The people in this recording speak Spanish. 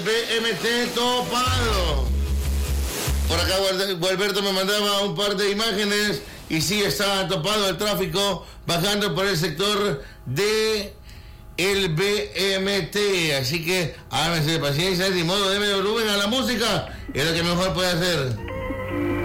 BMT topado. Por acá Gualberto me mandaba un par de imágenes y sí está topado el tráfico bajando por el sector de el BMT. Así que háganse de paciencia, de modo, déme volumen a la música, es lo que mejor puede hacer.